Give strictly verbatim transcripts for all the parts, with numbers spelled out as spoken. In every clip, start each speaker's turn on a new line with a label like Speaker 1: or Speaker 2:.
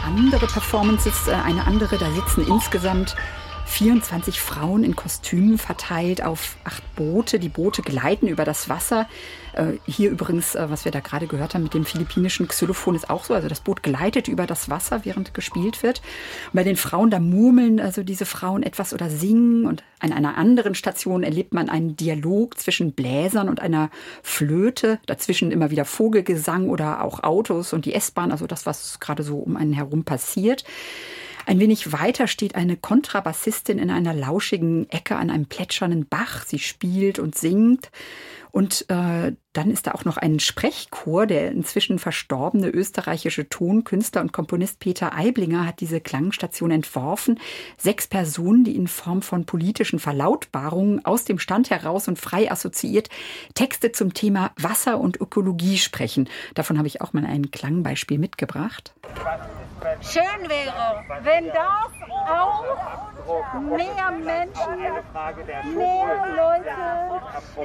Speaker 1: andere Performance ist, äh, eine andere. Da sitzen insgesamt vierundzwanzig Frauen in Kostümen verteilt auf acht Boote. Die Boote gleiten über das Wasser. Äh, hier übrigens, äh, was wir da gerade gehört haben mit dem philippinischen Xylophon, ist auch so. Also das Boot gleitet über das Wasser, während gespielt wird. Und bei den Frauen, da murmeln also diese Frauen etwas oder singen. Und an einer anderen Station erlebt man einen Dialog zwischen Bläsern und einer Flöte. Dazwischen immer wieder Vogelgesang oder auch Autos und die S-Bahn. Also das, was gerade so um einen herum passiert. Ein wenig weiter steht eine Kontrabassistin in einer lauschigen Ecke an einem plätschernden Bach. Sie spielt und singt. Und äh, dann ist da auch noch ein Sprechchor. Der inzwischen verstorbene österreichische Tonkünstler und Komponist Peter Aiblinger hat diese Klangstation entworfen. Sechs Personen, die in Form von politischen Verlautbarungen aus dem Stand heraus und frei assoziiert Texte zum Thema Wasser und Ökologie sprechen. Davon habe ich auch mal ein Klangbeispiel mitgebracht.
Speaker 2: Schön wäre, wenn das auch mehr Menschen, mehr Leute.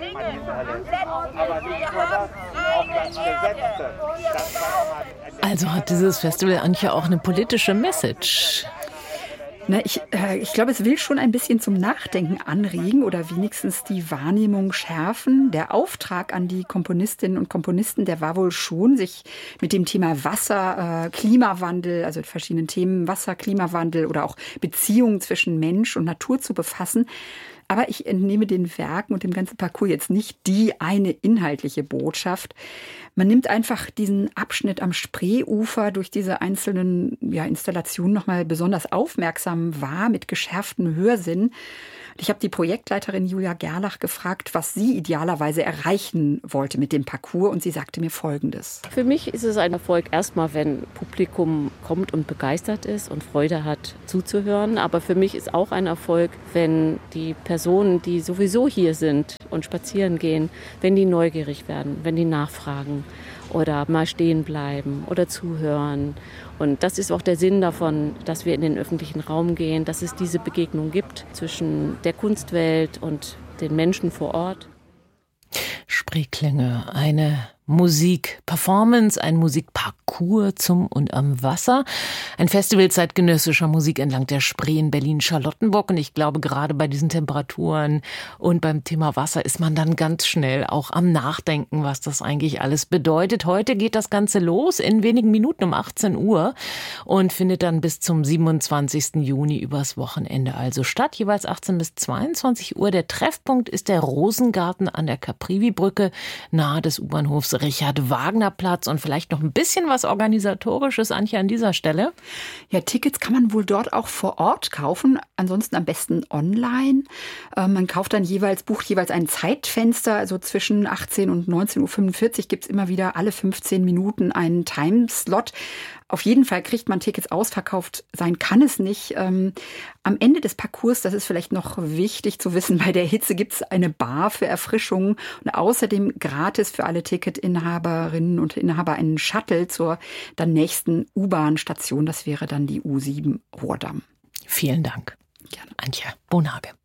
Speaker 3: Also hat dieses Festival, Antje, auch eine politische Message?
Speaker 1: Na, ich, äh, ich glaube, es will schon ein bisschen zum Nachdenken anregen oder wenigstens die Wahrnehmung schärfen. Der Auftrag an die Komponistinnen und Komponisten, der war wohl schon, sich mit dem Thema Wasser, äh, Klimawandel, also verschiedenen Themen Wasser, Klimawandel oder auch Beziehungen zwischen Mensch und Natur zu befassen. Aber ich entnehme den Werken und dem ganzen Parcours jetzt nicht die eine inhaltliche Botschaft. Man nimmt einfach diesen Abschnitt am Spreeufer durch diese einzelnen ja, Installationen nochmal besonders aufmerksam wahr, mit geschärftem Hörsinn. Ich habe die Projektleiterin Julia Gerlach gefragt, was sie idealerweise erreichen wollte mit dem Parcours. Und sie sagte mir Folgendes.
Speaker 4: Für mich ist es ein Erfolg erstmal, wenn Publikum kommt und begeistert ist und Freude hat zuzuhören. Aber für mich ist auch ein Erfolg, wenn die Personen, die sowieso hier sind und spazieren gehen, wenn die neugierig werden, wenn die nachfragen oder mal stehen bleiben oder zuhören. Und das ist auch der Sinn davon, dass wir in den öffentlichen Raum gehen, dass es diese Begegnung gibt zwischen der Kunstwelt und den Menschen vor Ort.
Speaker 3: Spreeklänge, eine Musikperformance, ein Musikparcours zum und am Wasser. Ein Festival zeitgenössischer Musik entlang der Spree in Berlin-Charlottenburg. Und ich glaube, gerade bei diesen Temperaturen und beim Thema Wasser ist man dann ganz schnell auch am Nachdenken, was das eigentlich alles bedeutet. Heute geht das Ganze los in wenigen Minuten um achtzehn Uhr und findet dann bis zum siebenundzwanzigsten Juni übers Wochenende also statt. Jeweils achtzehn bis zweiundzwanzig Uhr. Der Treffpunkt ist der Rosengarten an der Caprivi-Brücke nahe des U-Bahnhofs Richard-Wagner-Platz. Und vielleicht noch ein bisschen was Organisatorisches, Antje, an dieser Stelle.
Speaker 1: Ja, Tickets kann man wohl dort auch vor Ort kaufen, ansonsten am besten online. Äh, man kauft dann jeweils, bucht jeweils ein Zeitfenster, also zwischen achtzehn und neunzehn Uhr fünfundvierzig gibt es immer wieder alle fünfzehn Minuten einen Timeslot. Auf jeden Fall kriegt man Tickets ausverkauft, sein kann es nicht. Ähm, am Ende des Parcours, das ist vielleicht noch wichtig zu wissen, bei der Hitze gibt es eine Bar für Erfrischung und außerdem gratis für alle Ticketinhaberinnen und Inhaber einen Shuttle zur dann nächsten U-Bahn-Station. Das wäre dann die U sieben Rohrdamm.
Speaker 3: Vielen Dank.
Speaker 1: Gerne.
Speaker 3: Antje Bonhage.